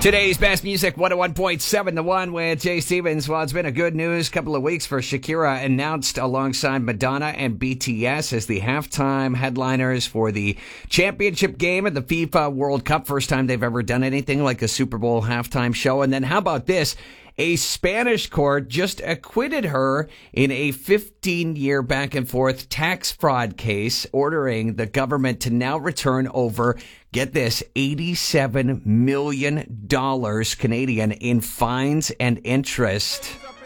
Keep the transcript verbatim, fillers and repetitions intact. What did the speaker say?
Today's best music, one oh one point seven The One with Jay Stevens. Well, it's been a good news couple of weeks for Shakira, announced alongside Madonna and B T S as the halftime headliners for the championship game of the FIFA World Cup. First time they've ever done anything like a Super Bowl halftime show. And then how about this? A Spanish court just acquitted her in a fifteen-year back-and-forth tax fraud case, ordering the government to now return over, get this, eighty-seven million dollars Canadian in fines and interest.